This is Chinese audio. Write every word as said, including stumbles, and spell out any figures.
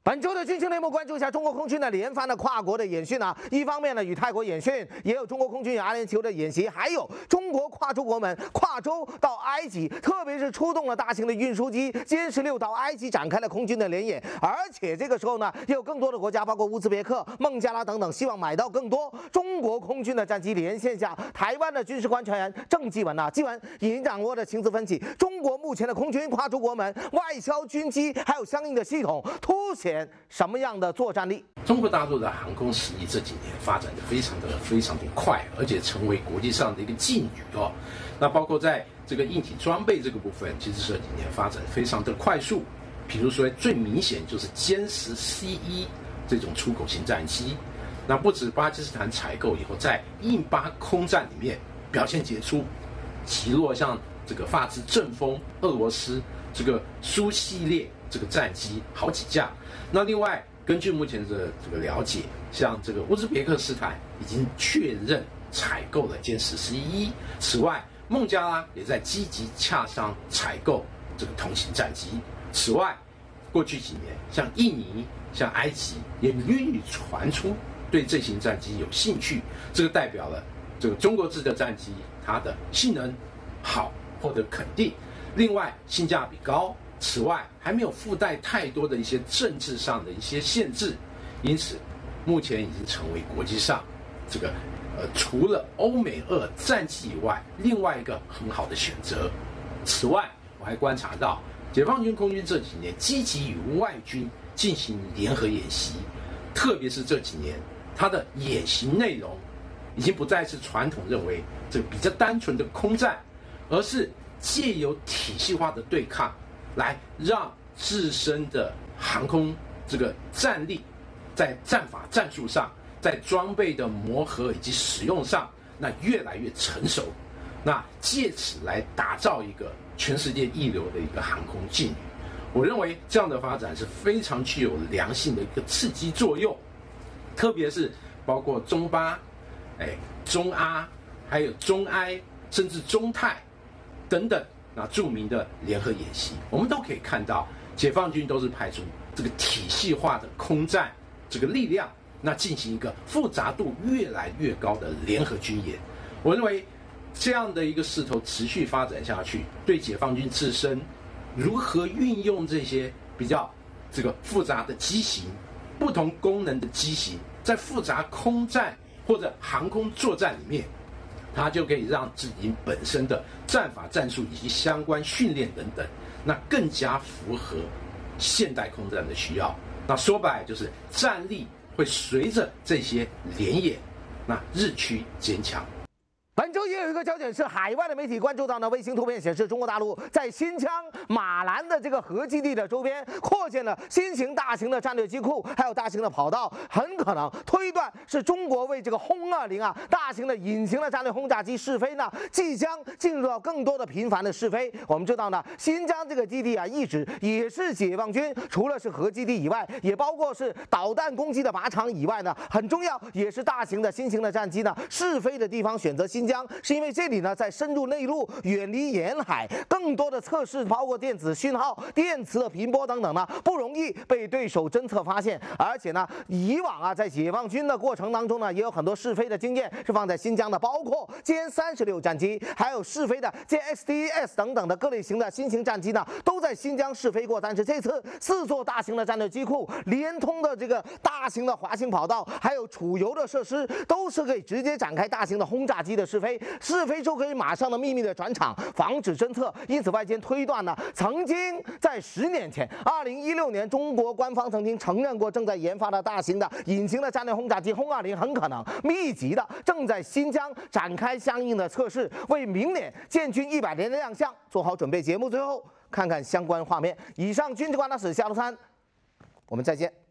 本周的军情内幕，关注一下中国空军的连番的跨国的演训啊。一方面呢，与泰国演训，也有中国空军与阿联酋的演习，还有中国跨出国门、跨洲到埃及，特别是出动了大型的运输机歼十六到埃及展开了空军的联演。而且这个时候呢，也有更多的国家，包括乌兹别克、孟加拉等等，希望买到更多中国空军的战机。连线下，台湾的军事观察员郑继文啊，继文已经掌握了情资分析，中国目前的空军跨出国门、外销军机，还有相应的系统，凸显什么样的作战力？ 中国大陆的航空实力这几年发展的非常的非常的快，而且成为国际上的一个劲旅哦。那包括在这个硬体装备这个部分，其实这几年发展非常的快速。比如说最明显就是歼十 C 一这种出口型战机，那不止巴基斯坦采购以后，在印巴空战里面表现杰出，击落像这个法兹阵风、俄罗斯这个苏系列这个战机好几架。那另外，根据目前的这个了解，像这个乌兹别克斯坦已经确认采购了歼十 C 一，此外，孟加拉也在积极洽商采购这个同型战机。此外，过去几年，像印尼、像埃及也屡屡传出对这型战机有兴趣，这个代表了这个中国制的战机它的性能好，获得肯定。另外，性价比高。此外，还没有附带太多的一些政治上的一些限制，因此，目前已经成为国际上这个呃除了欧美二战机以外，另外一个很好的选择。此外，我还观察到，解放军空军这几年积极与外军进行联合演习，特别是这几年，它的演习内容已经不再是传统认为这个比较单纯的空战，而是借由体系化的对抗。来让自身的航空这个战力，在战法战术上，在装备的磨合以及使用上，那越来越成熟，那借此来打造一个全世界一流的一个航空劲旅。我认为这样的发展是非常具有良性的一个刺激作用，特别是包括中巴、哎中阿，还有中埃，甚至中泰等等。那著名的联合演习，我们都可以看到，解放军都是派出这个体系化的空战这个力量，那进行一个复杂度越来越高的联合军演。我认为这样的一个势头持续发展下去，对解放军自身如何运用这些比较这个复杂的机型、不同功能的机型，在复杂空战或者航空作战里面。它就可以让自己本身的战法战术以及相关训练等等，那更加符合现代空战的需要。那说白就是战力会随着这些联演，那日趋坚强。 本周也有一个焦点是，海外的媒体关注到呢，卫星图片显示，中国大陆在新疆马兰的这个核基地的周边扩建了新型大型的战略机库，还有大型的跑道，很可能推断是中国为这个轰二零啊大型的隐形的战略轰炸机试飞呢，即将进入到更多的频繁的试飞。我们知道呢，新疆这个基地啊，一直也是解放军除了是核基地以外，也包括是导弹攻击的靶场以外呢，很重要，也是大型的新型的战机呢试飞的地方。选择新疆是因为这里呢，在深入内陆、远离沿海，更多的测试包括电子讯号、电磁的频波等等呢，不容易被对手侦测发现。而且呢，以往啊，在解放军的过程当中呢，也有很多试飞的经验是放在新疆的，包括歼三十六战机，还有试飞的歼 S D S 等等的各类型的新型战机呢，都在新疆试飞过。但是这次四座大型的战略机库，连通的这个大型的滑行跑道，还有储油的设施，都是可以直接展开大型的轰炸机的试飞。试飞就可以马上的秘密的转场，防止侦测。因此，外界推断呢，曾经在十年前，二零一六年，中国官方曾经承认过，正在研发的大型的隐形的战略轰炸机轰二零很可能密集的正在新疆展开相应的测试，为明年建军一百年的亮相做好准备。节目最后看看相关画面。以上军事观察室夏路山，我们再见。